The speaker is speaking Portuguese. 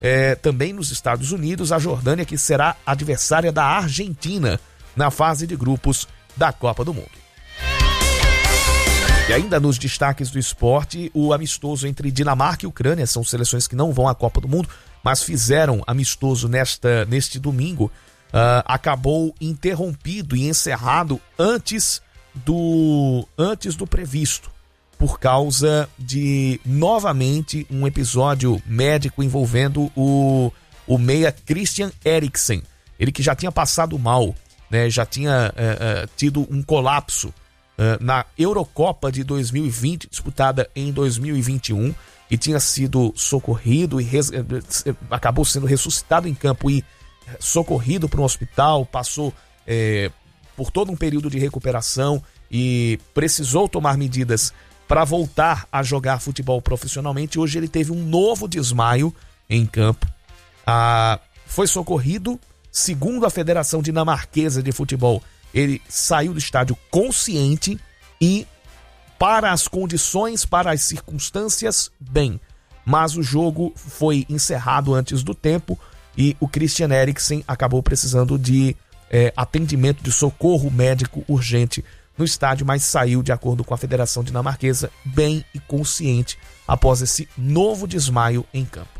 também nos Estados Unidos, a Jordânia, que será adversária da Argentina na fase de grupos da Copa do Mundo. E ainda nos destaques do esporte, o amistoso entre Dinamarca e Ucrânia, são seleções que não vão à Copa do Mundo, mas fizeram amistoso neste domingo, acabou interrompido e encerrado antes do previsto, por causa de, novamente, um episódio médico envolvendo o meia Christian Eriksen. Ele que já tinha passado mal, né, já tinha tido um colapso na Eurocopa de 2020, disputada em 2021, e tinha sido socorrido e acabou sendo ressuscitado em campo e socorrido para um hospital, passou por todo um período de recuperação e precisou tomar medidas para voltar a jogar futebol profissionalmente. Hoje ele teve um novo desmaio em campo, foi socorrido, segundo a Federação Dinamarquesa de Futebol, ele saiu do estádio consciente e, para as condições, para as circunstâncias, bem, mas o jogo foi encerrado antes do tempo e o Christian Eriksen acabou precisando de atendimento de socorro médico urgente no estádio, mas saiu, de acordo com a Federação Dinamarquesa, bem e consciente após esse novo desmaio em campo.